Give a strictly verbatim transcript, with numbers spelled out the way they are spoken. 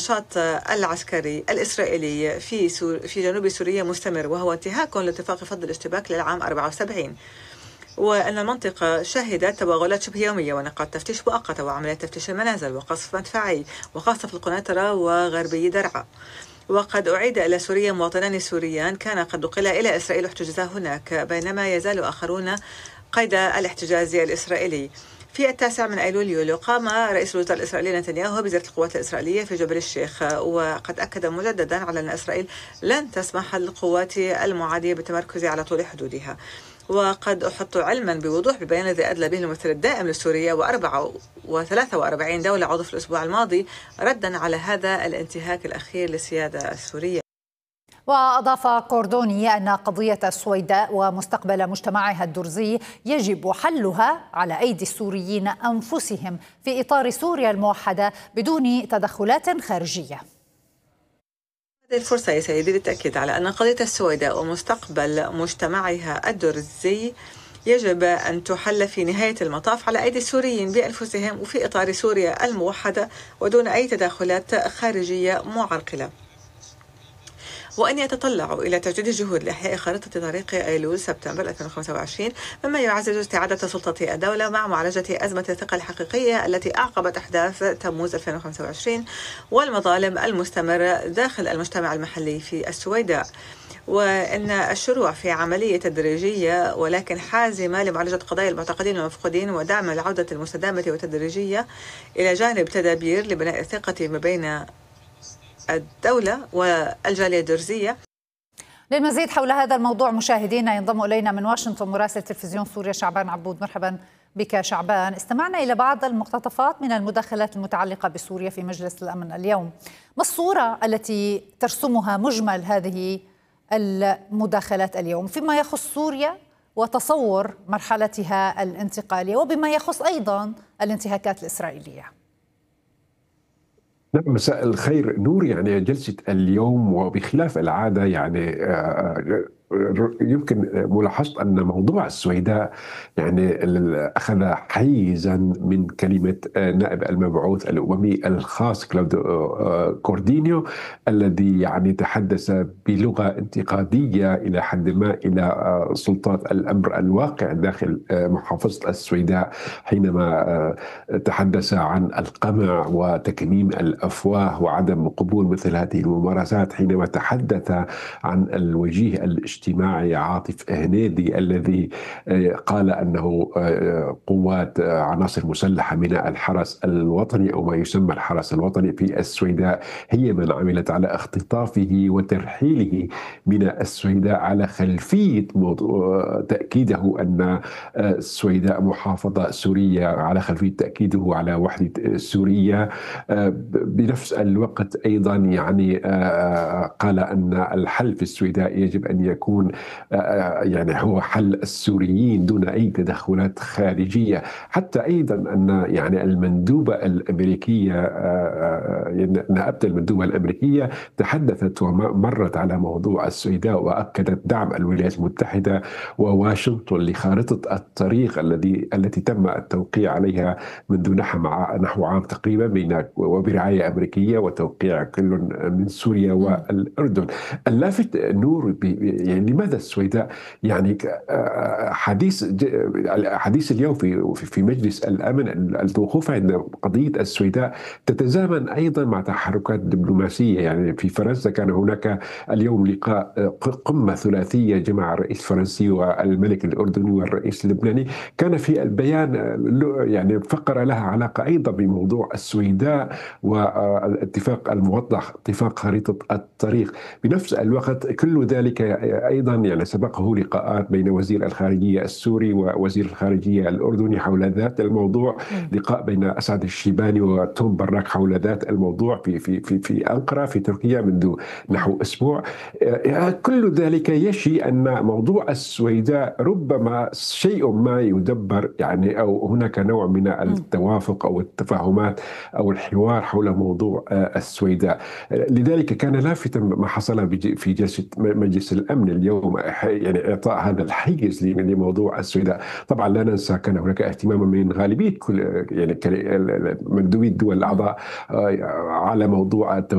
النشاط العسكري الإسرائيلي في سور في جنوب سوريا مستمر، وهو انتهاك لاتفاق فض الاشتباك للعام أربعة وسبعين، وأن المنطقة شهدت توغلات شبه يومية ونقاط تفتيش مؤقتة وعمليات تفتيش المنازل وقصف مدفعي، وخاصة في القنيطرة وغربي درعا. وقد أعيد إلى سوريا مواطنان سوريان كان قد نقل إلى إسرائيل واحتجزا هناك، بينما يزال آخرون قيد الاحتجاز الإسرائيلي. في التاسع من أيلول يوليو قام رئيس الوزراء الإسرائيلي نتنياهو بزيارة القوات الإسرائيلية في جبل الشيخ، وقد أكد مجددا على أن إسرائيل لن تسمح للقوات المعادية بالتمركز على طول حدودها. وقد أحط علما بوضوح ببيان الذي أدلى به الممثل الدائم لسوريا وأربعة وثلاثة وأربعين دولة عضو في الأسبوع الماضي ردا على هذا الانتهاك الأخير للسيادة السورية. وأضاف كوردوني أن قضية السويداء ومستقبل مجتمعها الدرزي يجب حلها على أيدي السوريين أنفسهم في إطار سوريا الموحدة بدون تدخلات خارجية. هذه الفرصة يا سيدي للتأكيد على أن قضية السويداء ومستقبل مجتمعها الدرزي يجب أن تحل في نهاية المطاف على أيدي السوريين بأنفسهم وفي إطار سوريا الموحدة ودون أي تدخلات خارجية معرقلة، وأن يتطلعوا إلى تجديد الجهود لإحياء خارطة طريق أيلول سبتمبر ألفين وخمسة وعشرين، مما يعزز استعادة سلطة الدولة مع معالجة أزمة الثقة الحقيقية التي أعقبت أحداث تموز ألفين وخمسة وعشرين والمظالم المستمرة داخل المجتمع المحلي في السويداء. وأن الشروع في عملية تدريجية ولكن حازمة لمعالجة قضايا المعتقلين والمفقودين ودعم العودة المستدامة والتدريجية إلى جانب تدابير لبناء الثقة ما بين الدولة والجالية الدرزية. للمزيد حول هذا الموضوع مشاهدينا ينضم إلينا من واشنطن مراسل تلفزيون سوريا شعبان عبود. مرحبا بك شعبان. استمعنا إلى بعض المقتطفات من المداخلات المتعلقة بسوريا في مجلس الأمن اليوم، ما الصورة التي ترسمها مجمل هذه المداخلات اليوم فيما يخص سوريا وتصور مرحلتها الانتقالية وبما يخص أيضا الانتهاكات الإسرائيلية؟ نعم، مساء الخير نور. يعني جلسة اليوم وبخلاف العادة يعني يمكن ملاحظة أن موضوع السويداء يعني أخذ حيزا من كلمة نائب المبعوث الأممي الخاص كلاوديو كوردينيو الذي يعني تحدث بلغة انتقادية إلى حد ما إلى سلطات الأمر الواقع داخل محافظة السويداء، حينما تحدث عن القمع وتكميم الأفواه وعدم قبول مثل هذه الممارسات، حينما تحدث عن الوجيه الاجتماعي عاطف هنيدي الذي قال أنه قوات عناصر مسلحة من الحرس الوطني أو ما يسمى الحرس الوطني في السويداء هي من عملت على اختطافه وترحيله من السويداء، على خلفية تأكيده أن السويداء محافظة سورية، على خلفية تأكيده على وحدة سوريا. بنفس الوقت أيضا يعني قال أن الحل في السويداء يجب أن يكون يعني هو حل السوريين دون أي تدخلات خارجية. حتى أيضا أن يعني المندوبة الأمريكية نائبة المندوبة الأمريكية تحدثت ومرت على موضوع السويداء وأكدت دعم الولايات المتحدة وواشنطن لخارطة الطريق الذي التي تم التوقيع عليها منذ نحو عام تقريبا بين وبرعاية أمريكية وتوقيع كل من سوريا والأردن. اللافت نور يعني لماذا السويداء؟ يعني حديث حديث اليوم في في مجلس الأمن الوقوف عند قضية السويداء تتزامن أيضا مع تحركات دبلوماسية. يعني في فرنسا كان هناك اليوم لقاء قمة ثلاثية جمع الرئيس الفرنسي والملك الأردني والرئيس اللبناني، كان في البيان يعني فقرة لها علاقة أيضا بموضوع السويداء والاتفاق الموضح اتفاق خريطة الطريق. بنفس الوقت كل ذلك أيضا يعني سبقه لقاءات بين وزير الخارجية السوري ووزير الخارجية الأردني حول ذات الموضوع، لقاء بين أسعد الشيباني وتوم براك حول ذات الموضوع في في في في أنقرة في تركيا منذ نحو أسبوع. كل ذلك يشي أن موضوع السويداء ربما شيء ما يدبر، يعني أو هناك نوع من التوافق أو التفاهمات أو الحوار حول موضوع السويداء. لذلك كان لافتا ما حصل في جلسة مجلس الأمن اليوم، يعني إعطاء هذا الحيز لموضوع السويداء. طبعا لا ننسى كان هناك اهتمام من غالبية كل يعني مندوبي الدول الأعضاء على موضوع